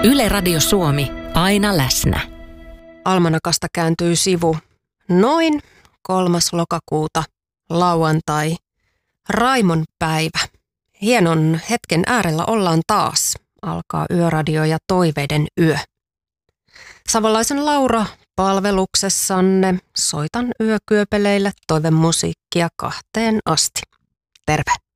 Yle Radio Suomi, aina läsnä. Almanakasta kääntyy sivu noin 3. lokakuuta, lauantai, Raimon päivä. Hienon hetken äärellä ollaan taas. Alkaa Yöradio ja toiveiden yö. Savolaisen Laura palveluksessanne. Soitan yökyöpeleille toivemusiikkia 2 asti. Terve!